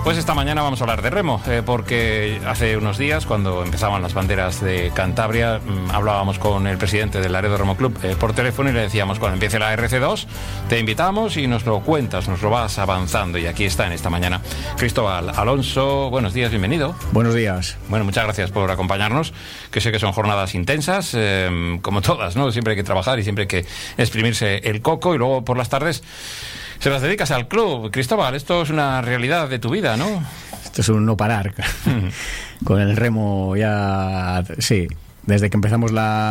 Pues esta mañana vamos a hablar de remo, porque hace unos días, cuando empezaban las banderas de Cantabria, hablábamos con el presidente del Laredo Remo Club por teléfono y le decíamos, cuando empiece la RC2, te invitamos y nos lo cuentas, nos lo vas avanzando. Y aquí está en esta mañana Cristóbal Alonso. Buenos días, bienvenido. Buenos días. Bueno, muchas gracias por acompañarnos, que sé que son jornadas intensas, como todas, ¿no? Siempre hay que trabajar y siempre hay que exprimirse el coco, y luego por las tardes se las dedicas al club. Cristóbal, esto es una realidad de tu vida, ¿no? Esto es un no parar. Con el remo ya... Sí, desde que empezamos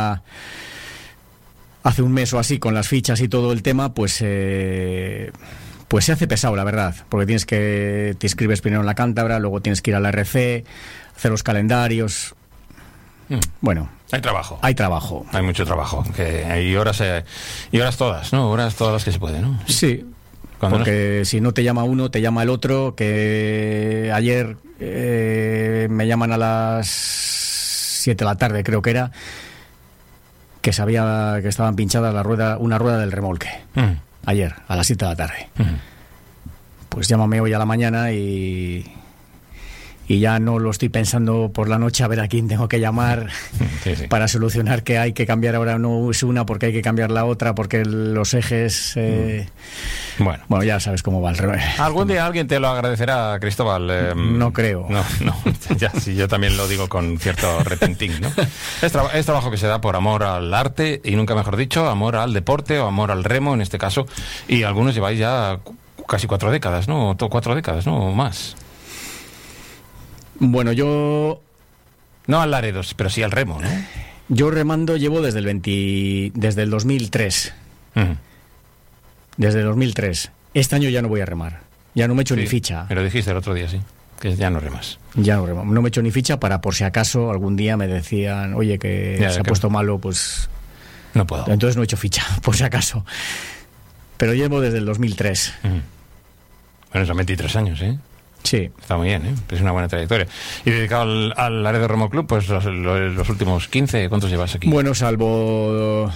hace un mes o así, con las fichas y todo el tema, pues se hace pesado, la verdad. Porque te inscribes primero en la Cántabra, luego tienes que ir a la RC, hacer los calendarios... Bueno, hay trabajo. Hay trabajo. Hay mucho trabajo. Que hay horas todas, ¿no? Horas todas las que se puede, ¿no? Sí. Porque si no te llama uno, te llama el otro. Que ayer me llaman a las 7 de la tarde, creo que era, que sabía que estaban pinchadas una rueda del remolque. Ayer, a las 7 de la tarde. Pues llámame hoy a la mañana y ya no lo estoy pensando por la noche a ver a quién tengo que llamar para solucionar que hay que cambiar ahora no es una porque hay que cambiar la otra porque los ejes... Bueno, ya sabes cómo va el revés. ¿Algún día alguien te lo agradecerá, Cristóbal? No creo. No, ya, sí, yo también lo digo con cierto repentín, ¿no? Es trabajo que se da por amor al arte y, nunca mejor dicho, amor al deporte o amor al remo, en este caso, y algunos lleváis ya casi 4 décadas, ¿no? 4 décadas, ¿no? O más. Bueno, yo... No al Laredo, pero sí al remo, ¿no? Yo remando llevo desde el 2003. Desde el 2003. Este año ya no voy a remar. Ya no me echo ni ficha. Me lo dijiste el otro día, sí. Que ya no remas. Ya no remo. No me echo ni ficha para, por si acaso, algún día me decían, oye, que se ha puesto malo, pues... No puedo. Entonces no he hecho ficha, por si acaso. Pero llevo desde el 2003. Bueno, son 23 años, ¿eh? Sí. Está muy bien, ¿eh? Es una buena trayectoria. Y dedicado al Laredo Remo Club, pues los últimos 15, ¿cuántos llevas aquí? Bueno, salvo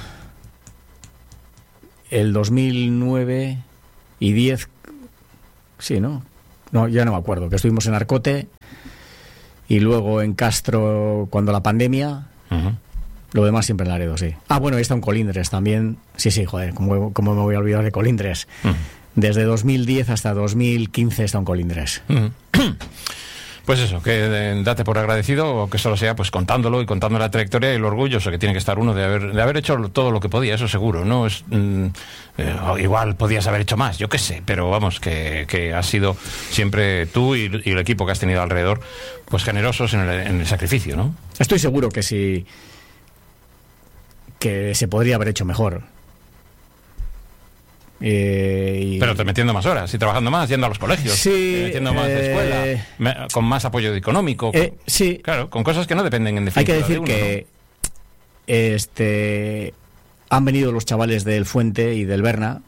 el 2009 y 10, sí, ¿no? No, ya no me acuerdo, que estuvimos en Arcote y luego en Castro cuando la pandemia. Lo demás siempre en Laredo, sí. Ah, bueno, ahí está un Colindres también. Sí, joder, ¿cómo me voy a olvidar de Colindres? Desde 2010 hasta 2015 está un Colindres. Pues eso, que date por agradecido, o que solo sea pues contándolo y contando la trayectoria y el orgulloso que tiene que estar uno de haber hecho todo lo que podía, eso seguro, ¿no? Igual podías haber hecho más, yo qué sé, pero vamos, que has sido siempre tú y el equipo que has tenido alrededor, pues generosos en el sacrificio, ¿no? Estoy seguro que sí, que se podría haber hecho mejor. Pero te metiendo más horas y trabajando más, yendo a los colegios, sí, metiendo más de escuela, con más apoyo económico, sí, claro, con cosas que no dependen en definitiva. Hay que decir de uno, que han venido los chavales del Fuente y del Berna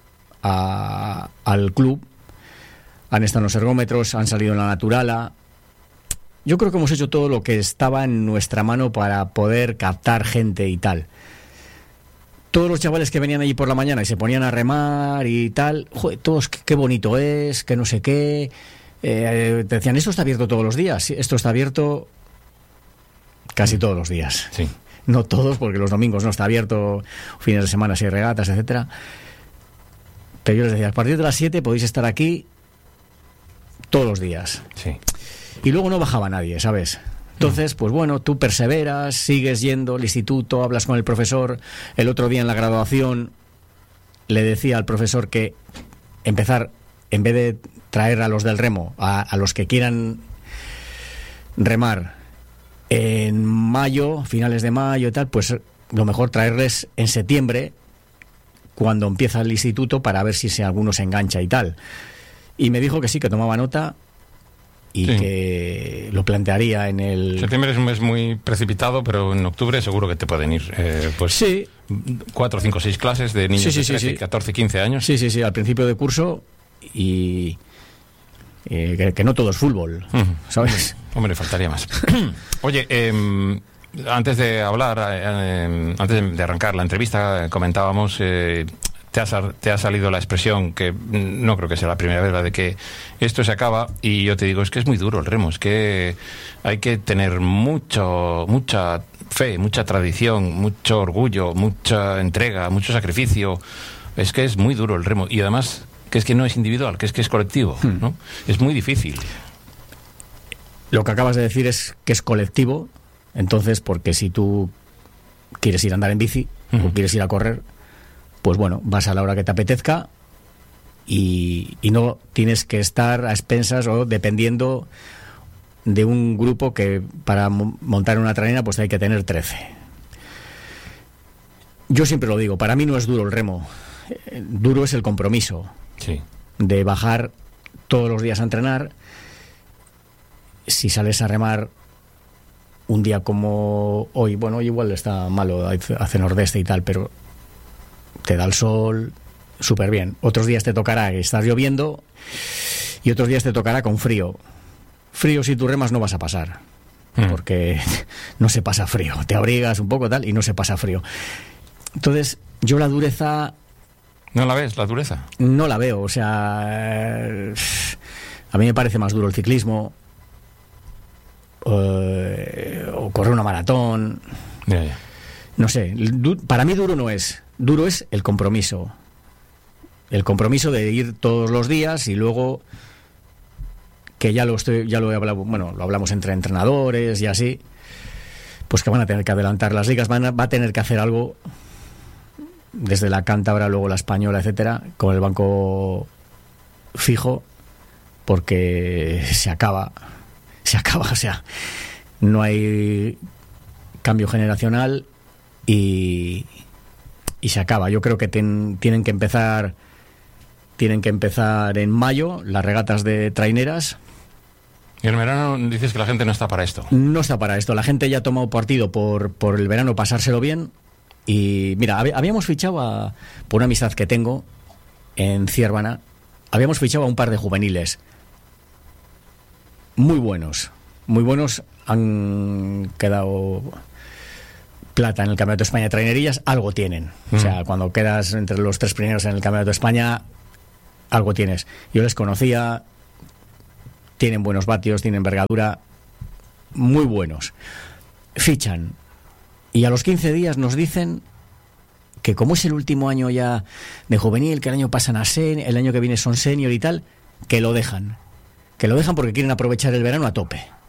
al club, han estado en los ergómetros, han salido en la Naturala. Yo creo que hemos hecho todo lo que estaba en nuestra mano para poder captar gente y tal. Todos los chavales que venían allí por la mañana y se ponían a remar y tal, joder, todos qué bonito es, que no sé qué. Te decían, esto está abierto todos los días. Sí, esto está abierto casi todos los días. Sí. No todos, porque los domingos no está abierto, fines de semana si hay regatas, etcétera. Pero yo les decía, a partir de las 7 podéis estar aquí todos los días. Sí. Y luego no bajaba nadie, ¿sabes? Entonces, pues bueno, tú perseveras, sigues yendo al instituto, hablas con el profesor. El otro día en la graduación le decía al profesor que empezar, en vez de traer a los del remo, a los que quieran remar en mayo, finales de mayo y tal, pues lo mejor traerles en septiembre, cuando empieza el instituto, para ver si alguno se engancha y tal. Y me dijo que sí, que tomaba nota y que lo plantearía en el... Septiembre es un mes muy precipitado, pero en octubre seguro que te pueden ir pues sí. 4, 5, 6 clases de niños de 13, 14, 15 años. Sí, al principio de curso, y que no todo es fútbol, ¿sabes? Hombre, faltaría más. Oye, antes de hablar, antes de arrancar la entrevista, comentábamos te ha salido la expresión, que no creo que sea la primera vez, la de que esto se acaba, y yo te digo, es que es muy duro el remo, es que hay que tener mucha fe, mucha tradición, mucho orgullo, mucha entrega, mucho sacrificio. Es que es muy duro el remo, y además que es que no es individual, que es colectivo, ¿no? Es muy difícil. Lo que acabas de decir es que es colectivo, entonces, porque si tú quieres ir a andar en bici o quieres ir a correr, pues bueno, vas a la hora que te apetezca y no tienes que estar a expensas o dependiendo de un grupo que para montar una trainera pues hay que tener 13. Yo siempre lo digo, para mí no es duro el remo, duro es el compromiso, sí, de bajar todos los días a entrenar. Si sales a remar un día como hoy, bueno, hoy igual está malo, hace nordeste y tal, pero te da el sol súper bien. Otros días te tocará que estás lloviendo y otros días te tocará con frío. Frío, si tú remas no vas a pasar, porque no se pasa frío. Te abrigas un poco tal y no se pasa frío. Entonces, yo la dureza... ¿No la ves, la dureza? No la veo, o sea... A mí me parece más duro el ciclismo, o correr una maratón. Ya. No sé, para mí duro no es. Duro es el compromiso. El compromiso de ir todos los días y luego... que ya lo he hablado, bueno, lo hablamos entre entrenadores y así, pues que van a tener que adelantar las ligas, va a tener que hacer algo desde la cántabra, luego la española, etcétera, con el banco fijo, porque se acaba, o sea, no hay cambio generacional y se acaba. Yo creo que tienen que empezar en mayo las regatas de traineras. Y en verano dices que la gente no está para esto. No está para esto. La gente ya ha tomado partido por el verano, pasárselo bien. Y mira, habíamos fichado por una amistad que tengo en Ciervana, habíamos fichado a un par de juveniles muy buenos. Han quedado plata en el Campeonato de España de trainerillas, algo tienen. O sea, cuando quedas entre los 3 primeros en el Campeonato de España, algo tienes. Yo les conocía, tienen buenos vatios, tienen envergadura, muy buenos. Fichan y a los 15 días nos dicen que como es el último año ya de juvenil, que el año pasan a senior, el año que viene son senior y tal, que lo dejan porque quieren aprovechar el verano a tope.